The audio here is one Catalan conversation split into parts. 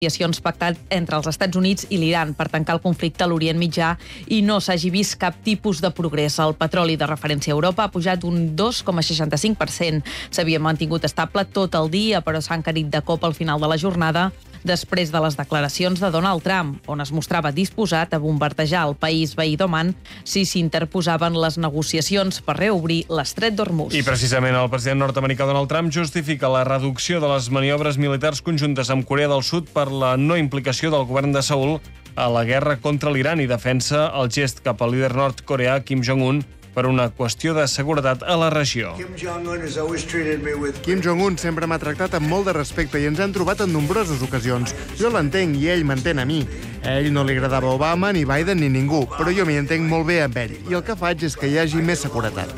negociacions pactat entre els Estats Units i l'Iran per tancar el conflicte a l'Orient Mitjà i no s'hagi vist cap tipus de progrés. El petroli de referència a Europa ha pujat un 2,65%. S'havia mantingut estable tot el dia, però s'ha encarit de cop al final de la jornada després de les declaracions de Donald Trump, on es mostrava disposat a bombardejar el país veí d'Oman si s'interposaven les negociacions per reobrir l'estret d'Hormuz. I precisament el president nord-americà Donald Trump justifica la reducció de les maniobres militars conjuntes amb Corea del Sud per la no implicació del govern de Seül a la guerra contra l'Iran i defensa el gest cap al líder nord-coreà Kim Jong-un per una qüestió de seguretat a la regió. Kim Jong-un sempre m'ha tractat amb molt de respecte i ens hem trobat en nombroses ocasions. Jo l'entenc i ell m'entén a mi. A ell no li agradava Obama, ni Biden, ni ningú, però jo m'hi entenc molt bé amb ell i el que faig és que hi hagi més seguretat.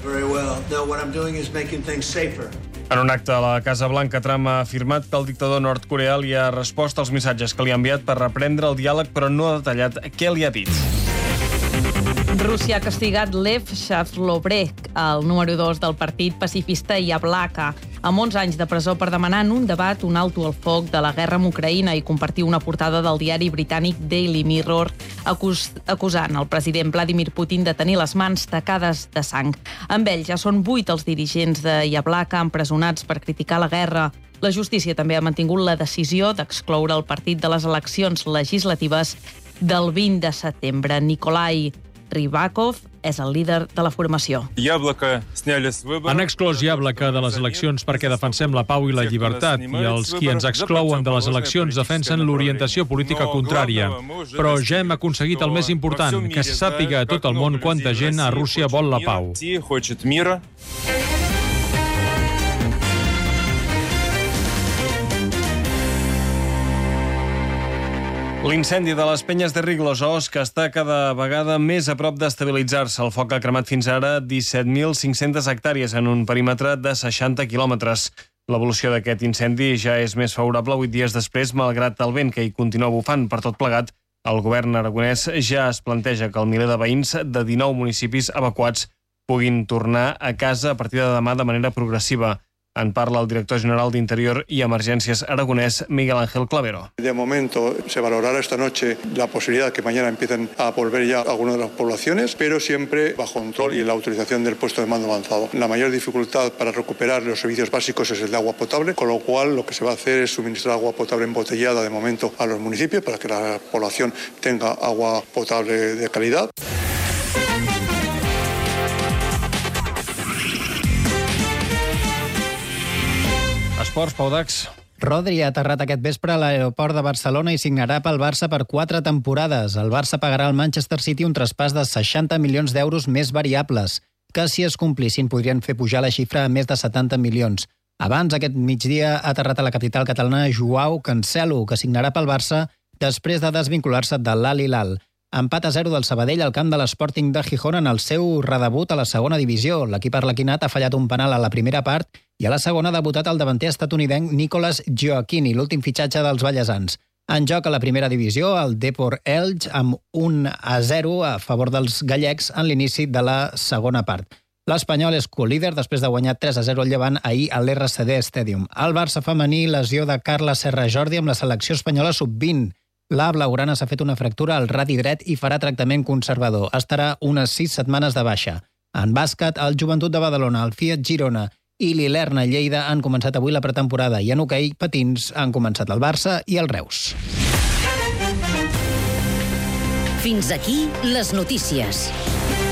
En un acte a la Casa Blanca, Trump ha afirmat que el dictador nord-coreà li ha respost als missatges que li ha enviat per reprendre el diàleg, però no ha detallat què li ha dit. Rússia ha castigat Lev Shavlovich, el número 2 del partit pacifista Yablaka, amb 11 anys de presó per demanar en un debat un alto al foc de la guerra amb Ucraïna i compartir una portada del diari britànic Daily Mirror acusant el president Vladimir Putin de tenir les mans tacades de sang. Amb ell ja són 8 els dirigents de Yablaka empresonats per criticar la guerra. La justícia també ha mantingut la decisió d'excloure el partit de les eleccions legislatives del 20 de setembre. Nikolai Rybakov és el líder de la formació. Han exclòs Yablaka de les eleccions perquè defensem la pau i la llibertat, i els qui ens exclouen de les eleccions defensen l'orientació política contrària. Però ja hem aconseguit el més important, que se sàpiga a tot el món quanta gent a Rússia vol la pau. L'incendi de les Penyes de Riglos, que està cada vegada més a prop d'estabilitzar-se. El foc ha cremat fins ara 17.500 hectàrees en un perímetre de 60 quilòmetres. L'evolució d'aquest incendi ja és més favorable 8 dies després, malgrat el vent que hi continua bufant per tot plegat. El govern aragonès ja es planteja que el miler de veïns de 19 municipis evacuats puguin tornar a casa a partir de demà de manera progressiva. En parla el director general d'Interior y Emergencias aragonés, Miguel Ángel Clavero. De momento se valorará esta noche la posibilidad de que mañana empiecen a volver ya algunas de las poblaciones, pero siempre bajo control y la autorización del puesto de mando avanzado. La mayor dificultad para recuperar los servicios básicos es el de agua potable, con lo cual lo que se va a hacer es suministrar agua potable embotellada de momento a los municipios para que la población tenga agua potable de calidad. Esports, Pau Dax. Rodri ha aterrat aquest vespre a l'aeroport de Barcelona i signarà pel Barça per 4 temporades. El Barça pagarà al Manchester City un traspàs de 60 milions d'euros més variables, que si es complissin podrien fer pujar la xifra a més de 70 milions. Abans, aquest migdia, ha aterrat a la capital catalana Joao Cancelo, que signarà pel Barça després de desvincular-se de l'Al Hilal. Empat a 0 del Sabadell al camp de l'Sporting de Gijón en el seu redebut a la segona divisió. L'equip arlequinat ha fallat un penal a la primera part i a la segona ha debutat el davanter estatunidenc Nicolas Gioacchini, l'últim fitxatge dels ballesans. En joc a la primera divisió, el Depor Elx amb 1-0 a favor dels gallecs en l'inici de la segona part. L'Espanyol és co-líder després de guanyar 3-0 al Llevant ahir a l'RCD Stadium. El Barça femení, lesió de Carla Serra Jordi amb la selecció espanyola sub-20. La blaugrana s'ha fet una fractura al radi dret i farà tractament conservador. Estarà unes 6 setmanes de baixa. En bàsquet, el Joventut de Badalona, el Fiat Girona i l'Ilerna Lleida han començat avui la pretemporada i en hoquei patins han començat el Barça i el Reus. Fins aquí les notícies.